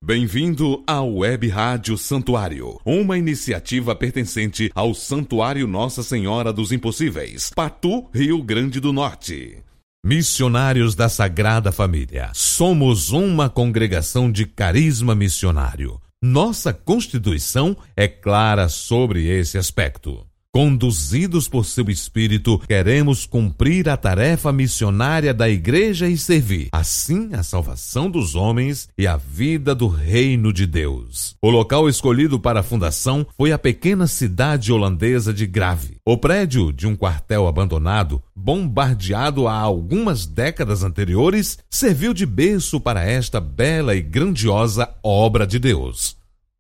Bem-vindo à Web Rádio Santuário, uma iniciativa pertencente ao Santuário Nossa Senhora dos Impossíveis, Patu, Rio Grande do Norte. Missionários da Sagrada Família. Somos uma congregação de carisma missionário. Nossa Constituição é clara sobre esse aspecto. Conduzidos por seu Espírito, queremos cumprir a tarefa missionária da Igreja e servir, assim, a salvação dos homens e a vida do Reino de Deus. O local escolhido para a fundação foi a pequena cidade holandesa de Grave. O prédio de um quartel abandonado, bombardeado há algumas décadas anteriores, serviu de berço para esta bela e grandiosa obra de Deus.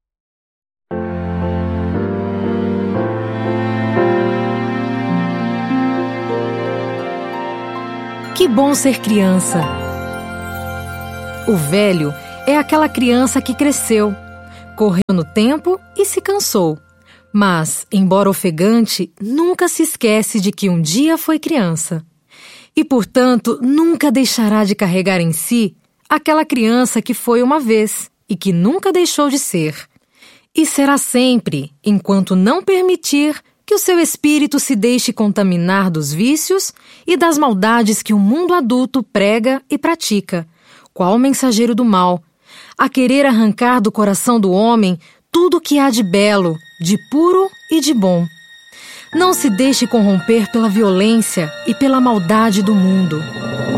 Que bom ser criança! O velho é aquela criança que cresceu, correu no tempo e se cansou. Mas, embora ofegante, nunca se esquece de que um dia foi criança. E, portanto, nunca deixará de carregar em si aquela criança que foi uma vez e que nunca deixou de ser. E será sempre, enquanto não permitir que o seu espírito se deixe contaminar dos vícios e das maldades que o mundo adulto prega e pratica, qual mensageiro do mal, a querer arrancar do coração do homem tudo o que há de belo, de puro e de bom. Não se deixe corromper pela violência e pela maldade do mundo.